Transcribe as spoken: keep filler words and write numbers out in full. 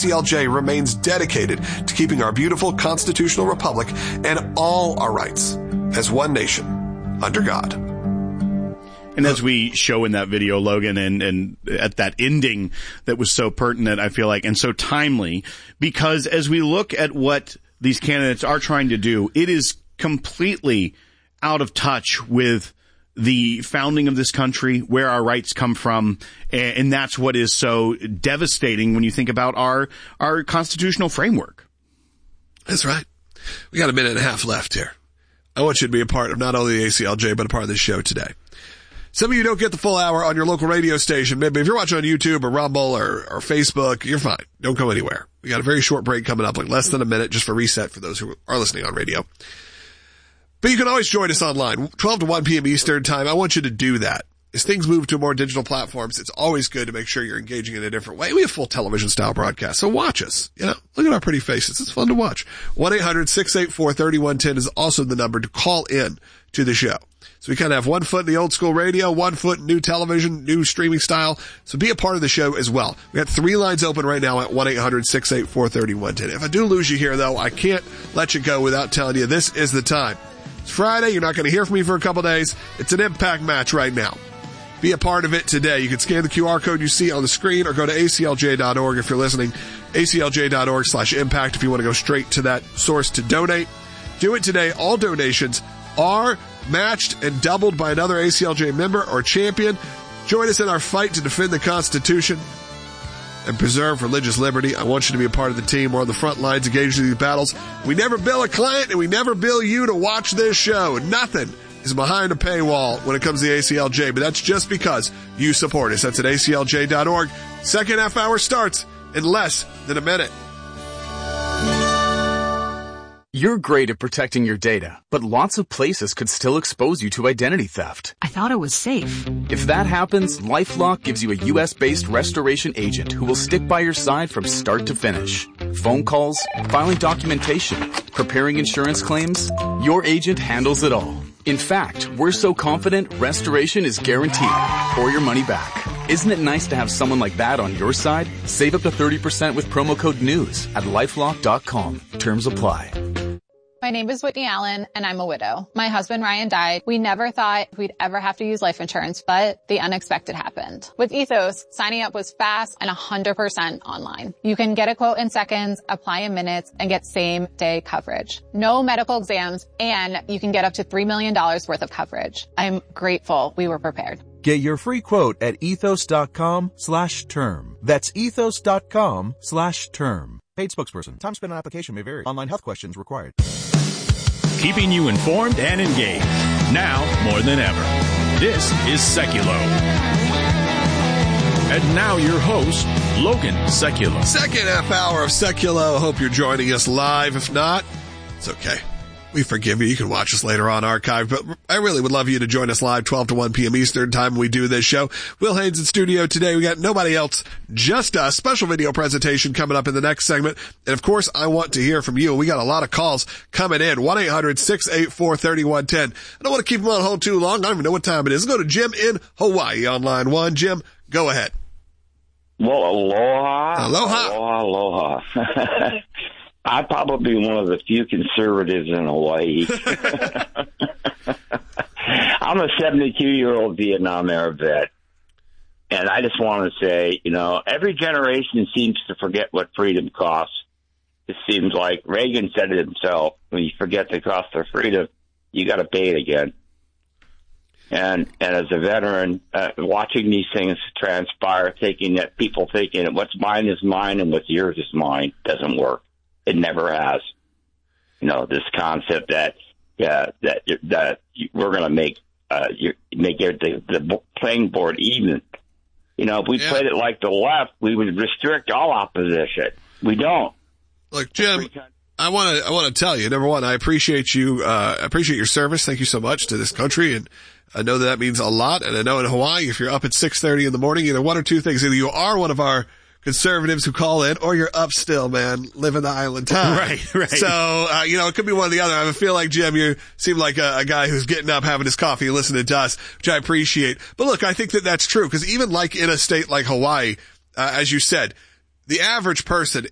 C L J remains dedicated to keeping our beautiful constitutional republic and all our rights as one nation under God. And as we show in that video, Logan, and, and at that ending that was so pertinent, I feel like, and so timely, because as we look at what these candidates are trying to do, it is completely out of touch with the founding of this country, where our rights come from, and, and that's what is so devastating when you think about our, our constitutional framework. That's right. We got a minute and a half left here. I want you to be a part of not only the A C L J, but a part of this show today. Some of you don't get the full hour on your local radio station. Maybe if you're watching on YouTube or Rumble or, or Facebook, you're fine. Don't go anywhere. We got a very short break coming up, like less than a minute, just for reset for those who are listening on radio. But you can always join us online, twelve to one p.m. Eastern time. I want you to do that. As things move to more digital platforms, it's always good to make sure you're engaging in a different way. We have full television style broadcasts, so watch us. You know, look at our pretty faces. It's fun to watch. one eight hundred six eight four three one one zero is also the number to call in to the show. So we kind of have one foot in the old school radio, one foot in new television, new streaming style. So be a part of the show as well. We got three lines open right now at one eight hundred six eight four three one one zero. If I do lose you here, though, I can't let you go without telling you this is the time. It's Friday. You're not going to hear from me for a couple days. It's an impact match right now. Be a part of it today. You can scan the Q R code you see on the screen or go to A C L J dot org if you're listening. A C L J dot org slash impact if you want to go straight to that source to donate. Do it today. All donations are matched and doubled by another A C L J member or champion. Join us in our fight to defend the Constitution and preserve religious liberty. I want you to be a part of the team. We're on the front lines engaged in these battles. We never bill a client and we never bill you to watch this show. Nothing is behind a paywall when it comes to the A C L J, but that's just because you support us. That's at A C L J dot org. Second half hour starts in less than a minute. You're great at protecting your data, but lots of places could still expose you to identity theft. I thought it was safe. If that happens, LifeLock gives you a U S-based restoration agent who will stick by your side from start to finish. Phone calls, filing documentation, preparing insurance claims, your agent handles it all. In fact, we're so confident restoration is guaranteed or your money back. Isn't it nice to have someone like that on your side? Save up to thirty percent with promo code NEWS at lifelock dot com. Terms apply. My name is Whitney Allen, and I'm a widow. My husband, Ryan, died. We never thought we'd ever have to use life insurance, but the unexpected happened. With Ethos, signing up was fast and one hundred percent online. You can get a quote in seconds, apply in minutes, and get same-day coverage. No medical exams, and you can get up to three million dollars worth of coverage. I'm grateful we were prepared. Get your free quote at ethos dot com slash term. That's ethos dot com slash term. Paid spokesperson. Time spent on application may vary. Online health questions required. Keeping you informed and engaged. Now more than ever. This is Seculo. And now your host, Logan Seculo. Second half hour of Seculo. Hope you're joining us live. If not, it's okay. We forgive you. You can watch us later on archive, but I really would love you to join us live twelve to one p.m. Eastern time when we do this show. Will Haynes in studio today. We got nobody else, just us. Special video presentation coming up in the next segment. And of course, I want to hear from you. We got a lot of calls coming in. one eight hundred six eight four three one one zero. I don't want to keep them on hold too long. I don't even know what time it is. Let's go to Jim in Hawaii on line one. Jim, go ahead. Well, aloha. Aloha. Aloha, aloha. I'm probably one of the few conservatives in Hawaii. I'm a seventy-two-year-old Vietnam era vet, and I just want to say, you know, every generation seems to forget what freedom costs. It seems like Reagan said it himself, when you forget the cost of freedom, you got to pay it again. And and as a veteran, uh, watching these things transpire, thinking that people thinking that what's mine is mine and what's yours is mine doesn't work. It never has. You know, this concept that uh, that that we're going to make uh, you, make it the, the playing board even. You know, if we yeah. played it like the left, we would restrict all opposition. We don't. Look, Jim, I want to I want to tell you, number one, I appreciate you. Uh, I appreciate your service. Thank you so much to this country, and I know that that means a lot. And I know in Hawaii, if you're up at six thirty in the morning, either one or two things: either you are one of our conservatives who call in, or you're up still, man, living the island time. Right, right. So, uh, you know, it could be one or the other. I feel like, Jim, you seem like a, a guy who's getting up, having his coffee, listening to us, which I appreciate. But look, I think that that's true, because even like in a state like Hawaii, uh, as you said, the average person